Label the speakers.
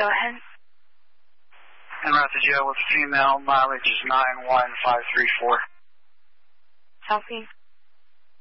Speaker 1: Go ahead.
Speaker 2: En route to jail with female, mileage is 91534.
Speaker 1: Copy.